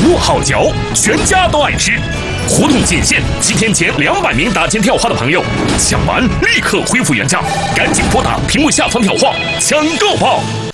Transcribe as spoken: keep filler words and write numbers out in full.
酥好嚼，全家都爱吃。活动仅限七天前两百名打钱跳花的朋友，抢完立刻恢复原价，赶紧拨打屏幕下方电话抢购吧！